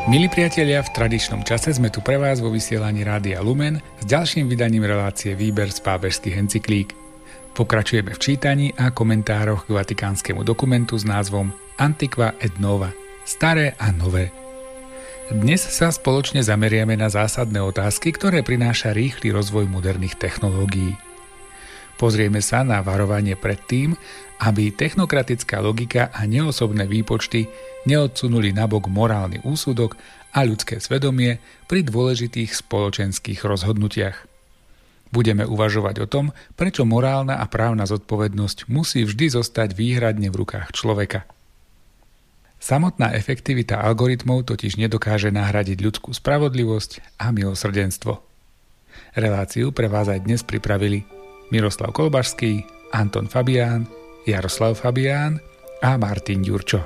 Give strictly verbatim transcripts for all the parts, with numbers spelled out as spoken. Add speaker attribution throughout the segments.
Speaker 1: Milí priatelia, v tradičnom čase sme tu pre vás vo vysielaní Rádia Lumen s ďalším vydaním relácie Výber z pápežských encyklík. Pokračujeme v čítaní a komentároch k vatikánskemu dokumentu s názvom Antiqua et Nova – Staré a nové. Dnes sa spoločne zameriame na zásadné otázky, ktoré prináša rýchly rozvoj moderných technológií. Pozrieme sa na varovanie pred tým, aby technokratická logika a neosobné výpočty neodsunuli nabok morálny úsudok a ľudské svedomie pri dôležitých spoločenských rozhodnutiach. Budeme uvažovať o tom, prečo morálna a právna zodpovednosť musí vždy zostať výhradne v rukách človeka. Samotná efektivita algoritmov totiž nedokáže nahradiť ľudskú spravodlivosť a milosrdenstvo. Reláciu pre vás aj dnes pripravili Miroslav Kolbašský, Anton Fabián, Jaroslav Fabián a Martin Ďurčo.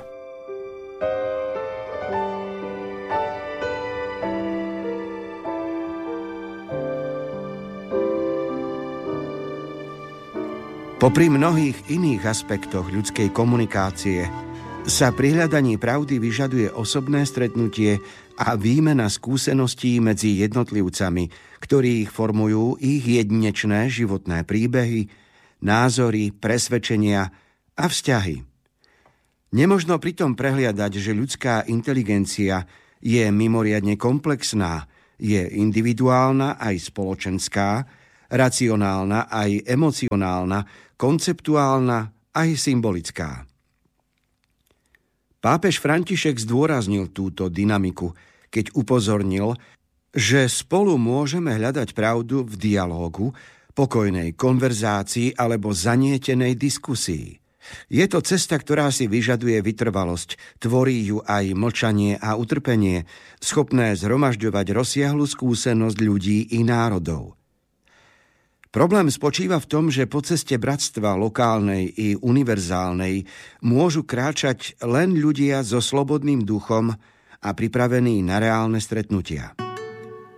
Speaker 2: Popri mnohých iných aspektoch ľudskej komunikácie sa pri hľadaní pravdy vyžaduje osobné stretnutie a výmena skúseností medzi jednotlivcami, ktorí ich formujú ich jedinečné životné príbehy, názory, presvedčenia a vzťahy. Nemožno pritom prehliadať, že ľudská inteligencia je mimoriadne komplexná, je individuálna aj spoločenská, racionálna aj emocionálna, konceptuálna aj symbolická. Pápež František zdôraznil túto dynamiku, keď upozornil, že spolu môžeme hľadať pravdu v dialógu, pokojnej konverzácii alebo zanietenej diskusii. Je to cesta, ktorá si vyžaduje vytrvalosť, tvorí ju aj mlčanie a utrpenie, schopné zhromažďovať rozsiahlu skúsenosť ľudí i národov. Problém spočíva v tom, že po ceste bratstva lokálnej i univerzálnej môžu kráčať len ľudia so slobodným duchom a pripravení na reálne stretnutia.